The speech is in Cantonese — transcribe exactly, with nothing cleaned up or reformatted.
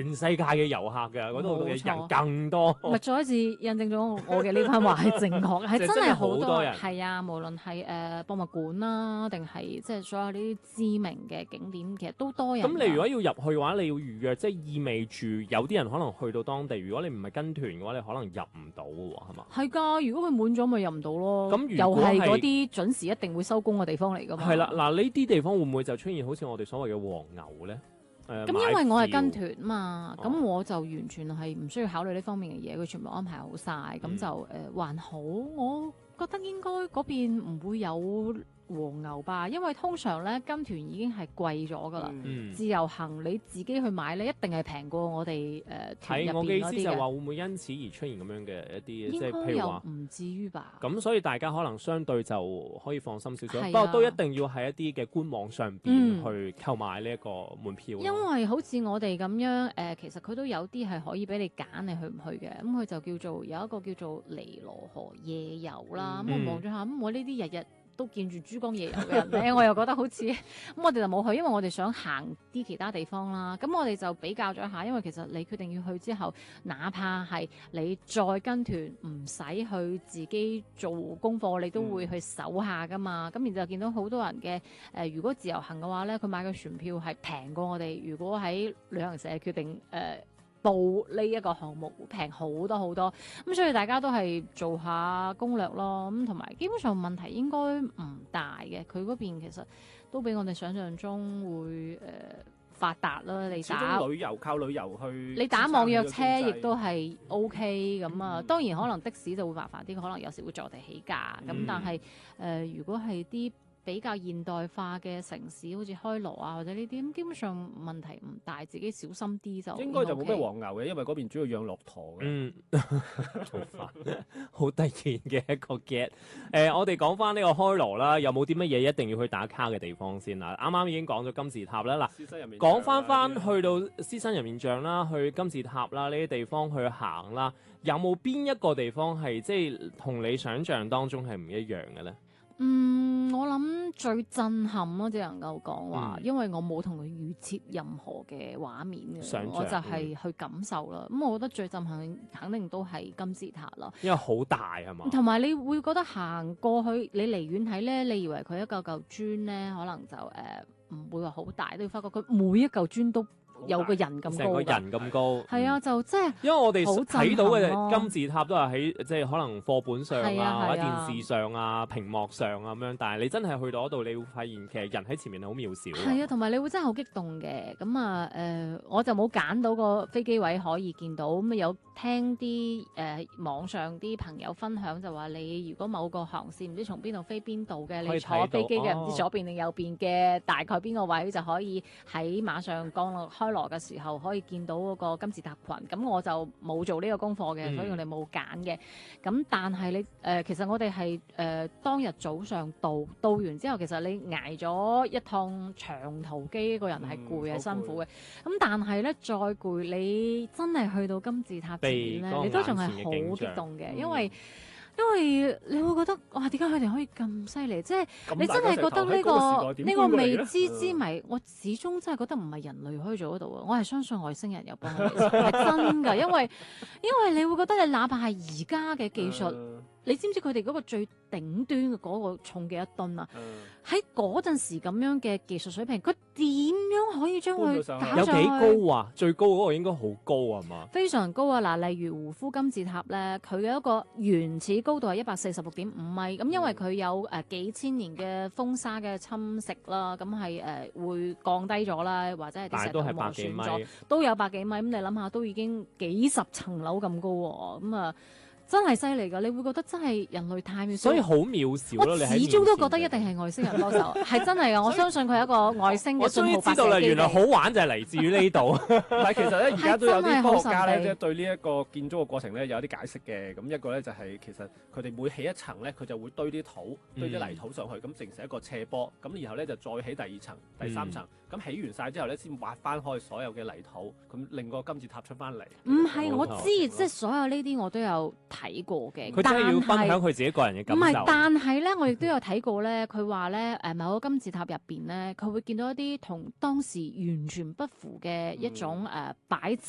世界嘅遊客㗎，嗰度嘅人更多。 咪再一次印證咗我嘅呢番話係正確，係真係好多人。 係啊，無論係誒博物館啦，定係即係所有呢啲知名嘅景點，其實都多人。 咁你如果要入去嘅話，你要預約，即係意味住有啲人可能去到當地，如果你唔係跟團嘅話，你可能入唔到嘅喎，係嘛？ 係㗎，如果佢滿咗，咪入唔到咯。 咁又係嗰啲準時一定會收工嘅地方嚟㗎嘛。 係啦，嗱呢啲地方會唔會就出現好似我哋所謂嘅黃牛咧？ 咁、呃、因為我係跟團嘛，咁、哦、我就完全係唔需要考慮呢方面嘅嘢，佢全部安排好晒，咁、嗯、就誒、呃、還好。我覺得應該嗰邊唔會有黃牛吧，因為通常咧跟團已經係貴咗噶啦， 嗯、自由行你自己去買咧，一定係平過我哋誒團入邊嗰啲嘅。 係我嘅意思就係話會唔會因此而出現咁樣嘅一啲，即係譬如話唔至於吧？咁所以大家可能相對就可以放心少少，不過、啊、都一定要喺一啲嘅官網上邊去購買呢一個門票、嗯。 因為好似我哋咁樣誒、呃，其實佢都有啲係可以俾你揀，你去唔去嘅。咁佢就叫做有一個叫做尼羅河夜遊啦。咁、嗯、我望咗下，咁我呢啲日日都見住珠江夜遊嘅人咧，我又覺得好似咁，我哋就冇去，因為我哋想行啲其他地方啦。咁我哋就比較咗一下，因為其實你決定要去之後，哪怕係你再跟團，唔使去自己做功課，你都會去搜下噶嘛。咁、嗯、然之後見到好多人嘅誒、呃，如果自由行嘅話咧，佢買嘅船票係平過我哋。如果喺旅行社決定誒。呃報呢一個項目平好多好多，咁所以大家都係做下攻略咯，咁同埋基本上問題應該唔大嘅，佢嗰邊其實都比我哋想象中會誒、呃、發達啦。你打旅遊靠旅遊去， 你打網約車亦都係 OK 咁啊。當然可能的士就會麻煩啲，可能有時會坐地起價咁、嗯，但係誒、呃、如果係啲比較現代化嘅城市，好似開羅啊或者呢啲，咁基本上問題唔大，自己小心啲就應該就冇咩黃牛嘅，因為嗰邊主要養駱駝嘅。嗯， 好煩，好突然嘅一個 get。誒、呃，我哋講翻呢個開羅啦，有冇啲乜嘢一定要去打卡嘅地方先啦？啱啱已經講咗金字塔啦，嗱，講翻翻去到獅身人面像啦，去金字塔啦呢啲地方去行啦，有冇邊一個地方係即係同你想象當中係唔一樣嘅咧？ 嗯，我諗最震撼咯，只能夠講話，因為我冇同佢預設任何嘅畫面嘅，我就係去感受啦。咁、嗯、我覺得最震撼肯定都係金字塔啦， 因為好大係嘛， 同埋你會覺得行過去，你離遠睇咧，你以為佢一嚿嚿磚咧，可能就誒唔、呃、會話好大，都要發覺佢每一嚿磚都有個人咁高， 成個人咁高， 係啊，就即係， 因為我哋睇到嘅金字塔都係喺即係可能課本上啊，啊或者電視上啊、屏幕上啊咁樣，但係你真係去到嗰度，你會發現其實人喺前面係好渺小。 係啊，同埋你會真係好激動嘅。咁啊，誒、呃，我就冇揀到個飛機位可以見到，咁有聽啲誒、呃、網上啲朋友分享就話，你如果某個航線唔知從邊度飛邊度嘅，你坐飛機嘅唔、哦、知左邊定右邊嘅，大概邊個位就可以喺馬上降落開羅嘅時候可以見到嗰個金字塔群，咁我就冇做呢個功課嘅、嗯，所以我哋冇揀嘅。咁但係你誒、呃，其實我哋係誒當日早上到，到完之後，其實你捱咗一趟長途機，個人係攰係辛苦嘅。咁但係咧再攰，你真係去到金字塔前面咧，你都仲係好激動嘅、嗯，因為。因為你會覺得哇，點解佢哋可以咁犀利？即係你真係覺得呢、呢個呢、呢個未知之謎、嗯，我始終真係覺得唔係人類可以做得到啊！我係相信外星人有幫佢哋，係真㗎。因為因為你會覺得你哪怕係而家嘅技術。嗯你知唔知佢哋嗰個最頂端嘅嗰個重幾多噸啊？喺嗰陣時咁樣嘅技術水平，佢點樣可以將佢搞上去？ 有幾高啊？最高嗰個應該好高啊嘛？ 非常高啊！嗱，例如胡夫金字塔咧，佢嘅一個原始高度係一百四十六點五米。咁、嗯、因為佢有誒、呃、幾千年嘅風沙嘅侵蝕啦，咁係誒會降低咗啦，或者係啲石頭磨損咗，都有百幾米。咁你諗下，都已經幾十層樓咁高喎。咁啊〜真係犀利㗎！你會覺得真係人類太渺小， 所以好渺小咯。 我始終都覺得一定係外星人幫手，係真係㗎！我相信佢係一個外星嘅信號發射機。我終於知道啦， 原來好玩就係嚟自於呢度。 但係其實咧，而家都有啲科學家咧，即係對呢一個建築嘅過程咧有啲解釋嘅。咁一個咧就係其實佢哋每起一層咧，佢就會堆啲土、堆啲泥土上去，咁、嗯、形成一個斜坡。咁然後咧就再起第二層、第三層。咁、嗯、起完晒之後咧，先挖翻開所有嘅泥土，咁令個金字塔出翻嚟。 唔係，我知，即係所有呢啲我都有睇過嘅。 佢真係要分享佢自己個人嘅感受。 唔係，但係咧，我亦都有睇過咧。佢話咧，誒某個金字塔入邊咧，佢會見到一啲同當時完全不符嘅一種誒擺設